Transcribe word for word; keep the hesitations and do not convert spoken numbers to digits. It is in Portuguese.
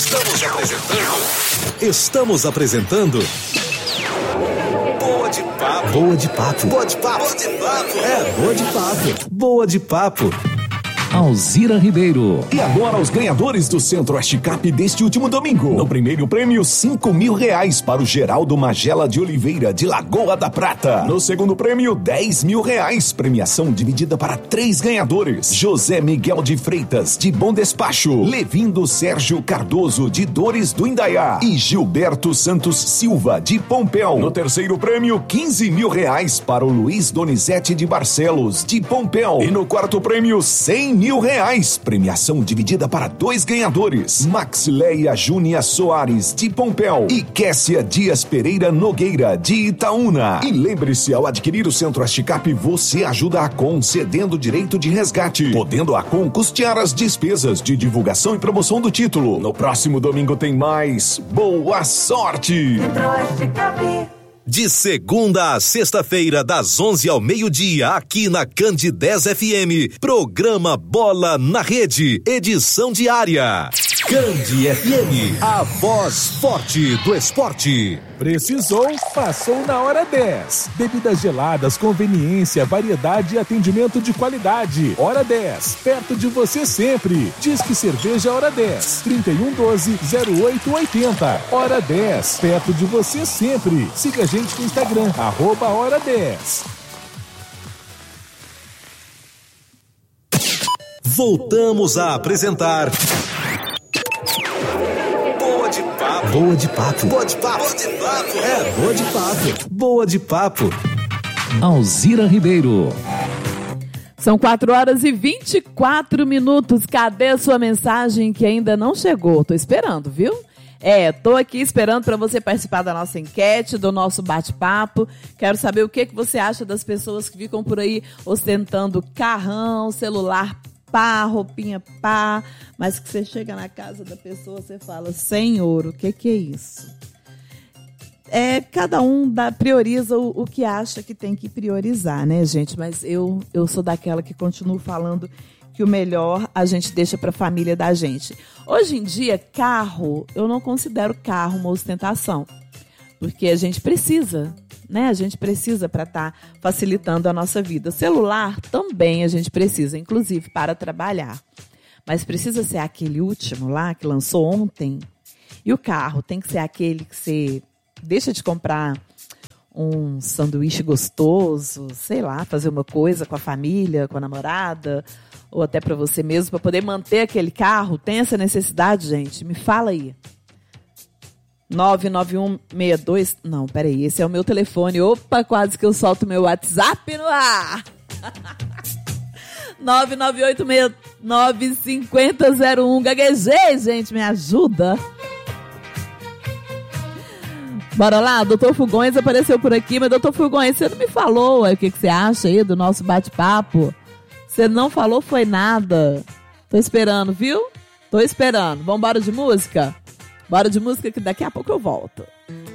Estamos apresentando. Estamos apresentando. Boa de papo. Boa de papo. Boa de papo. Boa de papo. É, boa de papo. Boa de papo. Alzira Ribeiro. E agora os ganhadores do Centro-Oeste Cap deste último domingo. No primeiro prêmio, cinco mil reais para o Geraldo Magela de Oliveira, de Lagoa da Prata. No segundo prêmio, dez mil reais. Premiação dividida para três ganhadores. José Miguel de Freitas, de Bom Despacho. Levindo Sérgio Cardoso, de Dores do Indaiá. E Gilberto Santos Silva, de Pompéu. No terceiro prêmio, quinze mil reais para o Luiz Donizete de Barcelos, de Pompéu. E no quarto prêmio, cem mil reais. Premiação dividida para dois ganhadores. Maxileia Júnia Soares, de Pompéu. E Kessia Dias Pereira Nogueira, de Itaúna. E lembre-se, ao adquirir o Centro-Oeste Cap, você ajuda a Acon cedendo direito de resgate, podendo a Acon custear as despesas de divulgação e promoção do título. No próximo domingo tem mais. Boa sorte! Centro-Oeste Cap. De segunda a sexta-feira, das onze ao meio-dia, aqui na Candidez F M. Programa Bola na Rede, edição diária. Candi F M, a voz forte do esporte. Precisou? Passou na Hora dez. Bebidas geladas, conveniência, variedade e atendimento de qualidade. Hora dez, perto de você sempre. Disque Cerveja Hora dez, trinta e um doze, zero oito oitenta. Hora dez, perto de você sempre. Siga a gente no Instagram, arroba Hora dez. Voltamos a apresentar Boa de Papo. Boa de Papo. Boa de Papo. Boa de Papo. É, Boa de Papo. Boa de Papo. Alzira Ribeiro. São quatro horas e vinte e quatro minutos. Cadê a sua mensagem que ainda não chegou? Tô esperando, viu? É, tô aqui esperando para você participar da nossa enquete, do nosso bate-papo. Quero saber o que, que você acha das pessoas que ficam por aí ostentando carrão, celular pá, roupinha pá, mas que você chega na casa da pessoa, você fala, Senhor, o que que é isso? É, cada um dá, prioriza o, o que acha que tem que priorizar, né, gente? Mas eu, eu sou daquela que continuo falando que o melhor a gente deixa para a família da gente. Hoje em dia, carro, eu não considero carro uma ostentação, porque a gente precisa, né? A gente precisa para estar tá facilitando a nossa vida. Celular também a gente precisa, inclusive para trabalhar. Mas precisa ser aquele último lá, que lançou ontem. E o carro tem que ser aquele que você deixa de comprar um sanduíche gostoso, sei lá, fazer uma coisa com a família, com a namorada, ou até para você mesmo, para poder manter aquele carro. Tem essa necessidade, gente? Me fala aí. nove nove um seis dois... Não, peraí, esse é o meu telefone. Opa, quase que eu solto meu WhatsApp no ar. nove nove oito seis nove cinco zero zero um. Gaguejei, gente, me ajuda. Bora lá, doutor Fugões apareceu por aqui, mas doutor Fugões, você não me falou o que, que você acha aí do nosso bate-papo? Você não falou foi nada. Tô esperando, viu? Tô esperando. Vambora de música? Bora de música que daqui a pouco eu volto.